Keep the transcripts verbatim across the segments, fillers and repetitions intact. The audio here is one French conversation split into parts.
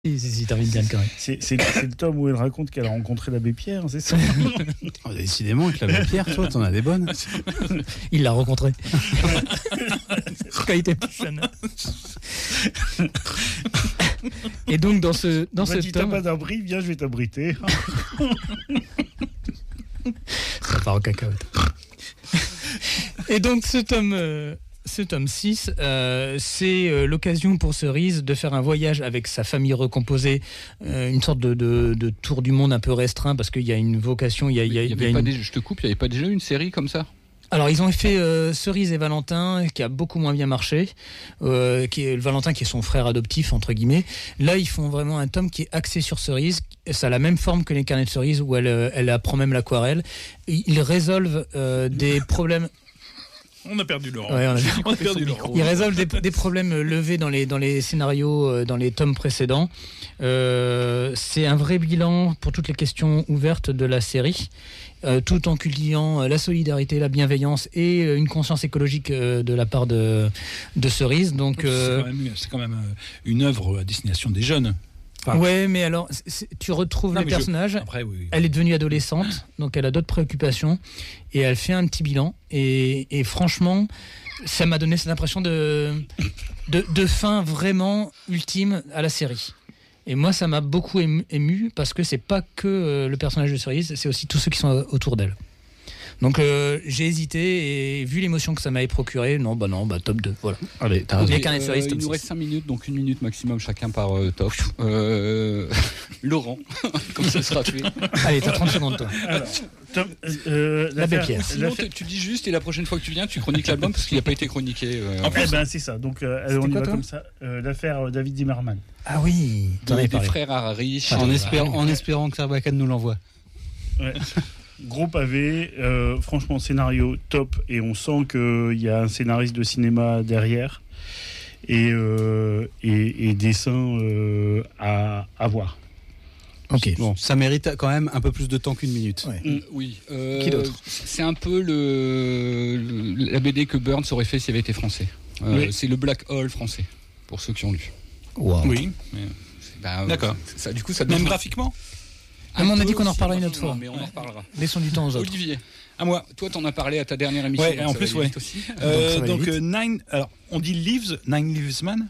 Si, si, si, termine bien le carré. C'est, c'est, c'est le tome où elle raconte qu'elle a rencontré l'abbé Pierre, c'est ça? Oh, décidément, avec l'abbé Pierre, toi, t'en as des bonnes. Il l'a rencontré. Quand il était plus jeune. Et donc, dans ce, dans ce dit, tome... t'as pas d'abri, viens, je vais t'abriter. Ça part en cacahuète. Et donc, ce tome... Euh... Ce tome six, euh, c'est euh, l'occasion pour Cerise de faire un voyage avec sa famille recomposée, euh, une sorte de, de, de tour du monde un peu restreint parce qu'il y a une vocation. Il y a, il y a, il y avait il y a pas une... déjà, je te coupe, il n'y avait pas déjà une série comme ça? Alors ils ont fait euh, Cerise et Valentin qui a beaucoup moins bien marché, euh, qui est le Valentin qui est son frère adoptif entre guillemets. Là ils font vraiment un tome qui est axé sur Cerise. Ça a la même forme que les carnets de Cerise où elle, elle apprend même l'aquarelle. Ils résolvent euh, des problèmes. On a perdu Laurent. Ouais, on, a... on a perdu Laurent. Ils résolvent des, des problèmes levés dans les, dans les scénarios, dans les tomes précédents. Euh, c'est un vrai bilan pour toutes les questions ouvertes de la série, euh, tout en cultivant la solidarité, la bienveillance et une conscience écologique euh, de la part de, de Cerise. Donc, euh... c'est, quand même, c'est quand même une œuvre à destination des jeunes. Enfin, ouais, mais alors, c'est, tu retrouves non, les personnages. Je... Après, oui, oui. Elle est devenue adolescente, donc elle a d'autres préoccupations et elle fait un petit bilan. Et, et franchement, ça m'a donné cette impression de, de, de fin vraiment ultime à la série. Et moi, ça m'a beaucoup ému, ému parce que c'est pas que le personnage de Cerise, c'est aussi tous ceux qui sont autour d'elle. Donc euh, j'ai hésité et vu l'émotion que ça m'avait procuré, non, bah non, bah top deux, voilà. Allez, t'as raison. Les carnets de Cerise, euh, top il nous six. reste cinq minutes, donc une minute maximum chacun par euh, top. Euh, Laurent, comme ça sera fait. Allez, t'as trente secondes toi. Alors, top, euh, l'abbé Pierre. Sinon, tu, tu dis juste et la prochaine fois que tu viens, tu chroniques l'album parce qu'il n'a pas été chroniqué. Euh, en fait, ben, c'est ça. Donc euh, on y va toi comme ça. Euh, l'affaire David Zimmerman. Ah oui, t'en avais parlé. Des frères Harari. Ah, en, espérant, en espérant que Sarbacane nous l'envoie. Ouais. Gros pavé, euh, franchement scénario top et on sent qu'il y a un scénariste de cinéma derrière et, euh, et, et dessin euh, à, à voir. Ok, bon, ça mérite quand même un peu plus de temps qu'une minute. Ouais. Mmh, oui. Euh, Qui d'autre? C'est un peu le, le, la B D que Burns aurait fait s'il avait été français. Euh, oui. C'est le Black Hole français, pour ceux qui ont lu. Wow. Oui. Mais, bah, d'accord. Ça, du coup, ça même donne... graphiquement. Ah, on a dit qu'on en reparlera une autre fois. Mais on en reparlera. Laissons du temps aux autres. Olivier, à moi. Toi, t'en as parlé à ta dernière émission. Ouais, en plus, ouais. Aussi. Euh, donc, donc euh, nine. Alors, on dit Leaves, Nine Leaves Man.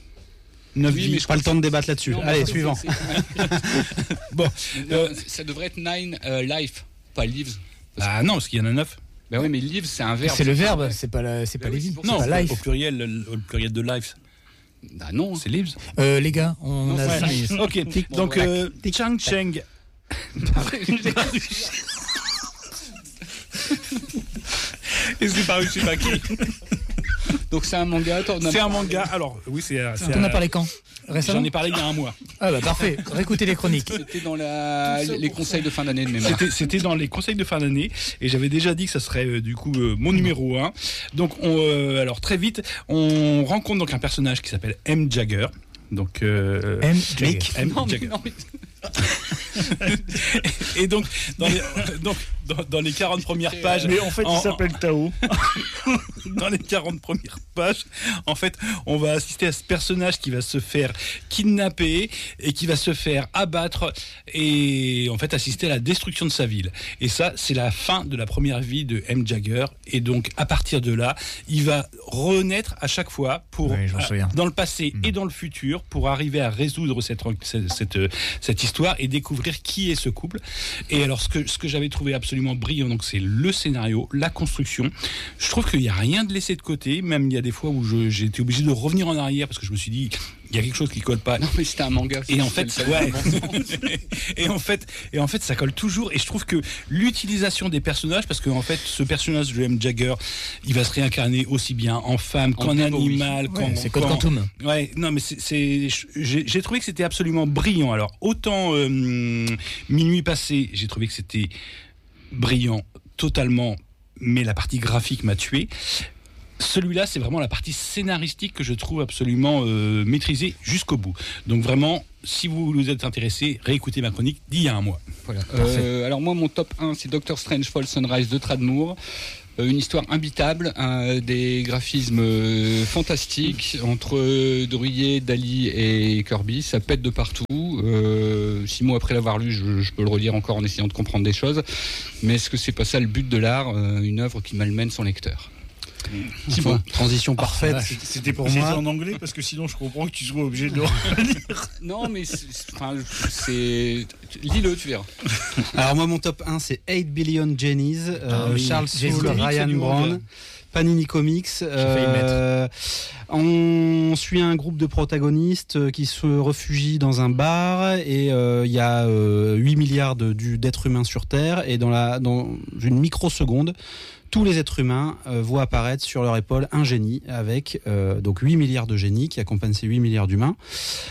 neuf oui, vies. mais je pas le temps de débattre là-dessus. Non, allez, suivant. C'est, c'est... bon, euh, ça devrait être Nine uh, Life, pas Leaves. Ah non, parce qu'il y en a neuf. Ben oui, mais Leaves, c'est un verbe. C'est le verbe, c'est pas la, c'est pas les vies. Non, pas life. Au pluriel, le, le pluriel de life. Bah non, c'est Leaves. Euh, les gars, on non, a cinq minutes. Ok, bon, donc euh, Chang Cheng. Et c'est paru, je sais pas qui. Donc c'est un manga. C'est un manga. Alors oui, c'est. c'est T'en as parlé quand? Récemment? J'en ai parlé il y a un mois. Ah bah parfait. Réécoutez les chroniques. C'était dans la, les conseils de fin d'année de mémoire. C'était, c'était dans les conseils de fin d'année et j'avais déjà dit que ça serait euh, du coup euh, mon numéro un. Donc on, euh, alors très vite, on rencontre donc un personnage qui s'appelle M. Jagger. Donc euh, M. Jagger. M. Non, Jagger. Non, mais... et donc dans les, donc dans, dans les quarante premières pages, mais en fait en, il s'appelle Tao. Dans les quarante premières pages, en fait, on va assister à ce personnage qui va se faire kidnapper et qui va se faire abattre et en fait assister à la destruction de sa ville. Et ça, c'est la fin de la première vie de M. Jagger. Et donc à partir de là, il va renaître à chaque fois pour oui, j'en souviens. dans le passé mmh. et dans le futur pour arriver à résoudre cette cette cette, cette histoire et découvrir qui est ce couple. Et alors ce que ce que j'avais trouvé absolument brillant, donc c'est le scénario, la construction. Je trouve qu'il y a rien de laissé de côté, même il y a des fois où je, j'ai été obligé de revenir en arrière parce que je me suis dit il y a quelque chose qui colle pas. Non mais c'était un manga. Et en fait, ouais. et en fait, et en fait, ça colle toujours. Et je trouve que l'utilisation des personnages, parce que en fait, ce personnage de M. Jagger, il va se réincarner aussi bien en femme en qu'en animal, oui. qu'en. Ouais, c'est Code Quantum. Ouais, non mais c'est, c'est j'ai, j'ai trouvé que c'était absolument brillant. Alors autant euh, Minuit passé, j'ai trouvé que c'était brillant totalement, mais la partie graphique m'a tué. Celui-là, c'est vraiment la partie scénaristique que je trouve absolument euh, maîtrisée jusqu'au bout. Donc vraiment, si vous vous êtes intéressé, réécoutez ma chronique d'il y a un mois. Voilà. Euh, alors moi, mon top un, c'est Doctor Strange Fall Sunrise de Tradmoor. Euh, une histoire imbitable, euh, des graphismes euh, fantastiques entre euh, Drouillet, Dali et Kirby. Ça pète de partout. Euh, six mois après l'avoir lu, je, je peux le relire encore en essayant de comprendre des choses. Mais est-ce que c'est pas ça le but de l'art, euh, une œuvre qui malmène son lecteur? Enfin, transition parfaite. Ah, c'était pour moi en anglais parce que sinon je comprends que tu sois obligé de le relire. Non, mais c'est, enfin, c'est... lis-le, tu verras. Alors moi, mon top un, c'est eight billion Jennies, euh, Ah oui, Charles j'ai Soule, vu. Ryan C'est du Brown, manga. Panini Comics. Euh, on suit un groupe de protagonistes qui se réfugient dans un bar et il euh, y a euh, huit milliards de, du, d'êtres humains sur Terre, et dans, la, dans une microseconde, tous les êtres humains euh, voient apparaître sur leur épaule un génie avec euh, donc huit milliards de génies qui accompagnent ces huit milliards d'humains.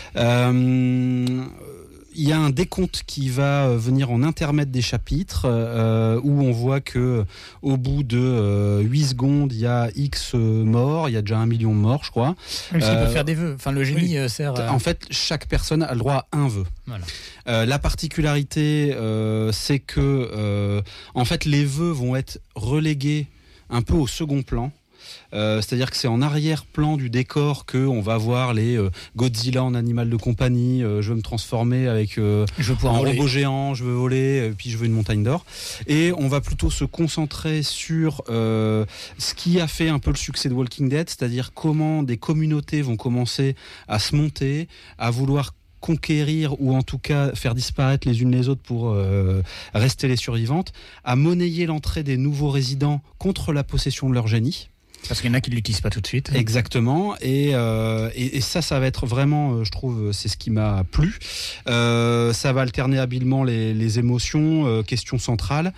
Euh, Il y a un décompte qui va venir en intermède des chapitres euh, où on voit que au bout de euh, huit secondes, il y a X morts, il y a déjà un million de morts, je crois. Parce qu'il Euh, peut faire des vœux. Enfin, le génie oui. euh, sert à... En fait, chaque personne a le droit à un vœu. Voilà. Euh, la particularité, euh, c'est que euh, en fait, les vœux vont être relégués un peu au second plan. Euh, c'est-à-dire que c'est en arrière-plan du décor que on va voir les euh, Godzilla en animal de compagnie. Euh, je veux me transformer avec euh, Je veux pouvoir un voler. robot géant, je veux voler, euh, puis je veux une montagne d'or. Et on va plutôt se concentrer sur euh, ce qui a fait un peu le succès de Walking Dead, c'est-à-dire comment des communautés vont commencer à se monter, à vouloir conquérir ou en tout cas faire disparaître les unes les autres pour euh, rester les survivantes, à monnayer l'entrée des nouveaux résidents contre la possession de leur génie. Parce qu'il y en a qui ne l'utilisent pas tout de suite. Exactement, et, euh, et, et ça, ça va être vraiment, euh, je trouve, c'est ce qui m'a plu. Euh, ça va alterner habilement les, les émotions. Euh, question centrale.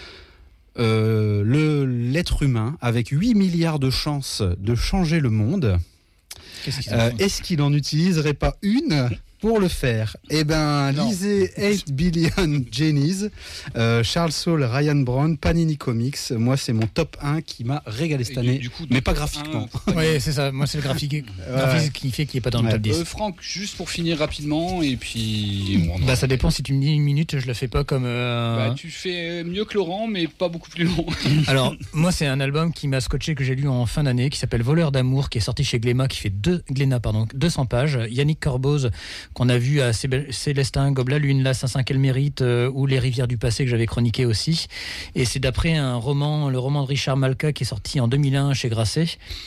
Euh, le, l'être humain, avec huit milliards de chances de changer le monde, Qu'est-ce qu'ils en euh, font est-ce qu'il n'en utiliserait pas une pour le faire? Eh ben, Non. lisez eight billion Jennies, euh, Charles Soule, Ryan Brown, Panini Comics. Moi, c'est mon top un qui m'a régalé cette Et année, du coup, mais top pas un, graphiquement. Oui, c'est ça. Moi, c'est le graphique, graphisme qui fait qu'il n'est pas dans le Ouais. top dix. Euh, Franck, juste pour finir rapidement, et puis... on en- Bah, ça dépend. Si tu me dis une minute, je le fais pas comme. euh, Bah, tu fais mieux que Laurent, mais pas beaucoup plus long. Alors, moi, c'est un album qui m'a scotché, que j'ai lu en fin d'année, qui s'appelle Voleur d'amour, qui est sorti chez Glénat, qui fait deux, Glénat, pardon, deux cents pages. Yannick Corboz, qu'on a vu à Cébel- Célestin, Gobla Lune, La Saint-Saint qu'elle mérite, euh, ou Les rivières du passé, que j'avais chroniqué aussi. Et c'est d'après un roman, le roman de Richard Malka, qui est sorti en deux mille un chez Grasset.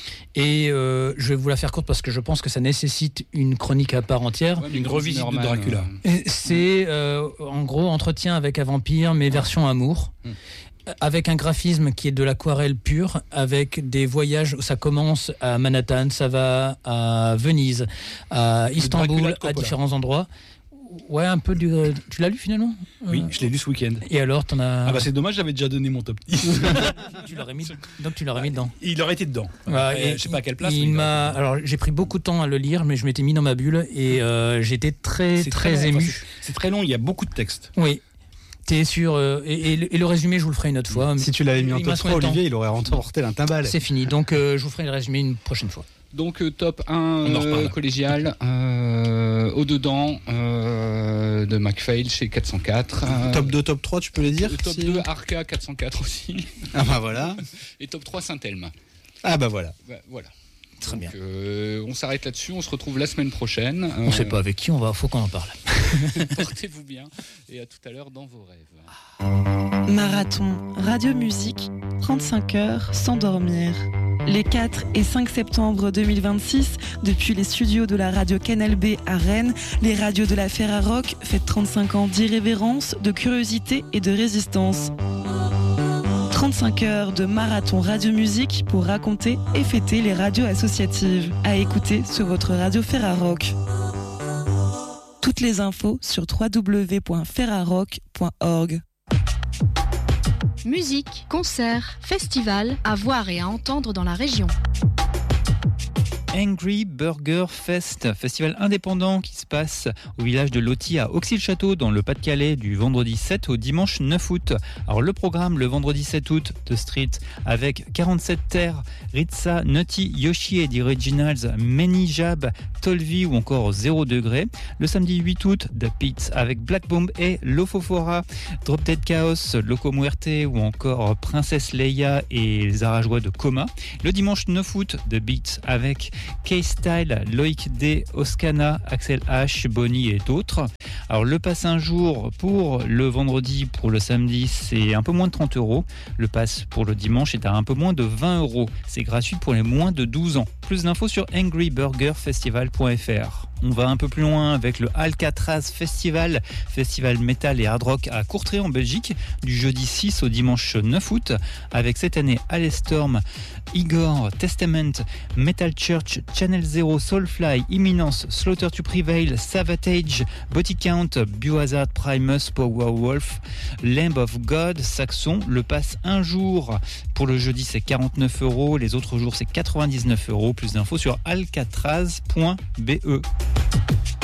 Et euh, je vais vous la faire courte parce que je pense que ça nécessite une chronique à part entière. Ouais, mais Une comme revisite de Zimmerman, Dracula. euh, Et C'est euh, en gros entretien avec un vampire, mais version amour. Mm. Avec un graphisme qui est de l'aquarelle pure, avec des voyages où ça commence à Manhattan, ça va à Venise, à Dracula de Istanbul, à Coppola. différents endroits. Ouais, un peu du. Tu l'as lu finalement? Oui, Euh, je l'ai lu ce week-end. Et alors, t'en as. Ah bah c'est dommage, j'avais déjà donné mon top dix. tu l'aurais mis. Donc tu l'aurais mis dedans. Il aurait été dedans. Ouais, Après, et je sais pas à quelle place. il mais il m'a. aurait Alors j'ai pris beaucoup de temps à le lire, mais je m'étais mis dans ma bulle et euh, j'étais très été. C'est très, long, ému. enfin, c'est- c'est très long, il y a beaucoup de textes. Oui. T'es sûr. euh, et, et le- et le résumé, je vous le ferai une autre fois. Si tu l'avais mis en Il top m'a trois, sauvé le temps. Olivier, il aurait remporté un timbal. C'est fini. Donc euh, je vous ferai le résumé une prochaine fois. Donc euh, top un On en euh, reparle. collégial, euh, au-dedans euh, de McPhail chez quatre cent quatre. euh, Top deux, top trois, tu peux les dire Top si- deux Arca quatre cent quatre aussi. Ah bah voilà. Et top trois Saint-Elme. Ah bah voilà. Bah, voilà. Très Donc, bien. euh, on s'arrête là-dessus, on se retrouve la semaine prochaine. On sait pas avec qui on va. Faut qu'on en parle. Portez-vous bien et à tout à l'heure dans vos rêves. Marathon, radio musique, trente-cinq heures sans dormir. Les quatre et cinq septembre deux mille vingt-six, depuis les studios de la radio Canal B à Rennes, les radios de la Ferrarock fêtent trente-cinq ans d'irrévérence, de curiosité et de résistance. trente-cinq heures de marathon radio-musique pour raconter et fêter les radios associatives. À écouter sur votre radio Ferrarock. Toutes les infos sur w w w point ferrarock point org. Musique, concerts, festivals, à voir et à entendre dans la région. Angry Burger Fest, festival indépendant qui se passe au village de Loty à Auxy-le-Château dans le Pas-de-Calais du vendredi sept au dimanche neuf août. Alors le programme le vendredi sept août de Street avec quarante-sept Terre, Ritza, Nutty, Yoshi et The Originals, Many Jab, Tolvi ou encore zéro degré. Le samedi huit août, The Pits avec Black Bomb et Lofofora, Drop Dead Chaos, Loco Muerte ou encore Princesse Leia et les Arajois de Coma. Le dimanche neuf août, The Beats avec K-Style, Loïc D, Oscana, Axel H, Bonnie et d'autres. Alors le pass un jour pour le vendredi, pour le samedi, c'est un peu moins de trente euros. Le pass pour le dimanche est à un peu moins de vingt euros. C'est gratuit pour les moins de douze ans. Plus d'infos sur angry burger festival point f r. On va un peu plus loin avec le Alcatraz Festival, festival métal et hard rock à Courtrai en Belgique, du jeudi six au dimanche neuf août, avec cette année Alestorm, Igor, Testament, Metal Church, Channel Zero, Soulfly, Imminence, Slaughter to Prevail, Savatage, Body Count, Biohazard, Primus, Powerwolf, Lamb of God, Saxon. Le pass un jour pour le jeudi c'est quarante-neuf euros, les autres jours c'est quatre-vingt-dix-neuf euros. Plus d'infos sur alcatraz point b e.